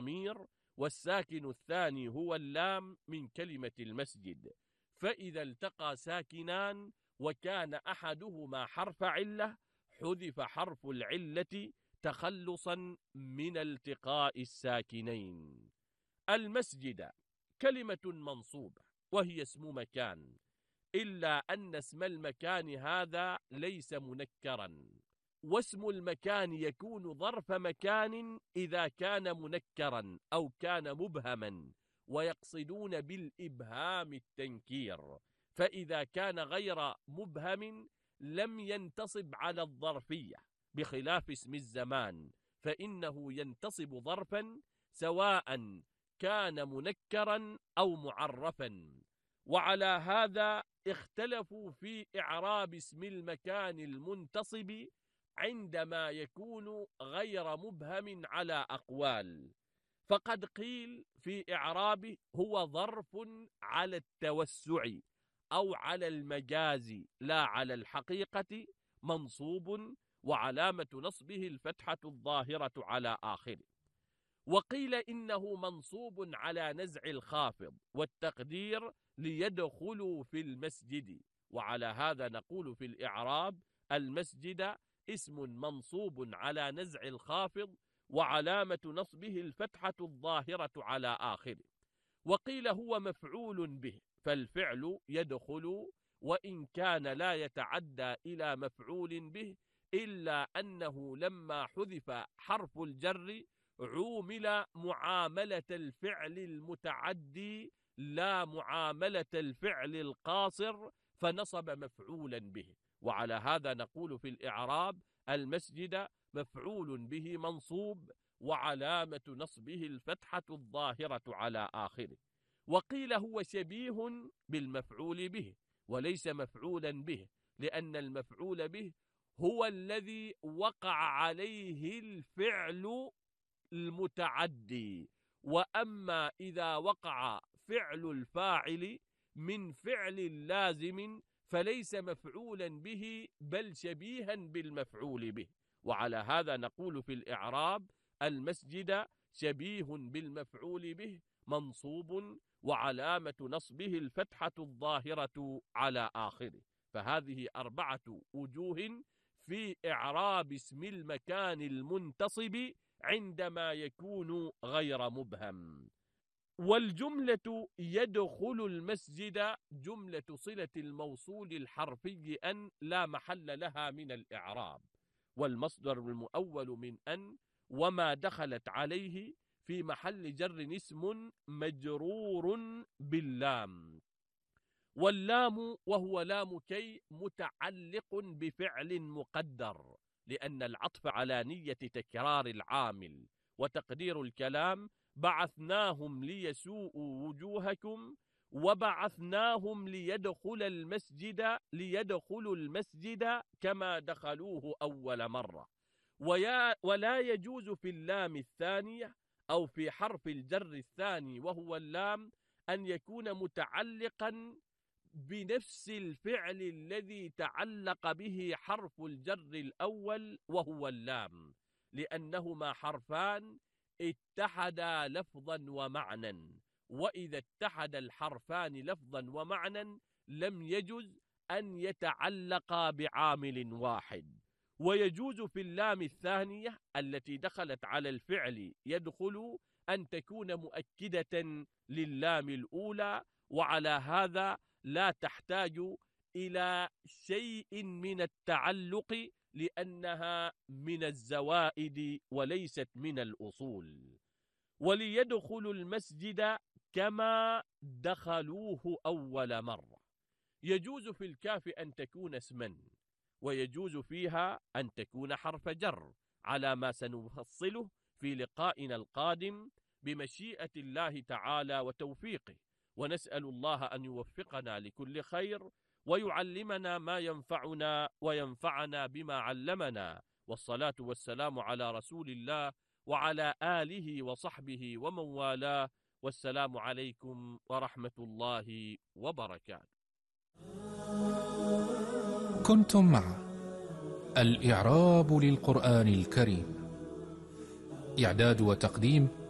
الضمير، والساكن الثاني هو اللام من كلمة المسجد. فإذا التقى ساكنان وكان أحدهما حرف علة حذف حرف العلة تخلصا من التقاء الساكنين. المسجد كلمة منصوبة وهي اسم مكان، إلا أن اسم المكان هذا ليس منكرا، واسم المكان يكون ظرف مكان إذا كان منكرا أو كان مبهما، ويقصدون بالإبهام التنكير. فإذا كان غير مبهم لم ينتصب على الظرفية، بخلاف اسم الزمان فإنه ينتصب ظرفا سواء كان منكرا أو معرفا. وعلى هذا اختلفوا في إعراب اسم المكان المنتصب عندما يكون غير مبهم على أقوال. فقد قيل في إعرابه هو ظرف على التوسع أو على المجاز لا على الحقيقة، منصوب وعلامة نصبه الفتحة الظاهرة على آخره. وقيل إنه منصوب على نزع الخافض، والتقدير ليدخلوا في المسجد. وعلى هذا نقول في الإعراب المسجد اسم منصوب على نزع الخافض وعلامة نصبه الفتحة الظاهرة على آخره. وقيل هو مفعول به، فالفعل يدخل وإن كان لا يتعدى إلى مفعول به، إلا أنه لما حذف حرف الجر عومل معاملة الفعل المتعدي لا معاملة الفعل القاصر، فنصب مفعولا به. وعلى هذا نقول في الإعراب المسجد مفعول به منصوب وعلامة نصبه الفتحة الظاهرة على آخره. وقيل هو شبيه بالمفعول به وليس مفعولا به، لأن المفعول به هو الذي وقع عليه الفعل المتعدي، وأما إذا وقع فعل الفاعل من فعل لازم فليس مفعولا به بل شبيها بالمفعول به. وعلى هذا نقول في الإعراب المسجد شبيه بالمفعول به منصوب وعلامة نصبه الفتحة الظاهرة على آخره. فهذه 4 وجوه في إعراب اسم المكان المنتصب عندما يكون غير مبهم. والجملة يدخل المسجد جملة صلة الموصول الحرفي أن لا محل لها من الإعراب، والمصدر المؤول من أن وما دخلت عليه في محل جر اسم مجرور باللام. واللام وهو لام كي متعلق بفعل مقدر، لأن العطف على نية تكرار العامل. وتقدير الكلام بعثناهم ليسوءوا وجوهكم وبعثناهم ليدخلوا المسجد كما دخلوه أول مرة. ولا يجوز في اللام الثانية أو في حرف الجر الثاني وهو اللام أن يكون متعلقا بنفس الفعل الذي تعلق به حرف الجر الأول وهو اللام، لأنهما حرفان اتحدا لفظا ومعنى، وإذا اتحد الحرفان لفظا ومعنى لم يجز أن يتعلقا بعامل واحد. ويجوز في اللام الثانية التي دخلت على الفعل يدخل أن تكون مؤكدة للام الأولى، وعلى هذا لا تحتاج إلى شيء من التعلق لأنها من الزوائد وليست من الأصول. وليدخلوا المسجد كما دخلوه أول مرة. يجوز في الكاف أن تكون اسما، ويجوز فيها أن تكون حرف جر على ما سنفصله في لقائنا القادم بمشيئة الله تعالى وتوفيقه. ونسأل الله أن يوفقنا لكل خير ويعلمنا ما ينفعنا وينفعنا بما علمنا. والصلاة والسلام على رسول الله وعلى آله وصحبه ومن والاه، والسلام عليكم ورحمة الله وبركاته. كنتم مع الإعراب للقرآن الكريم، إعداد وتقديم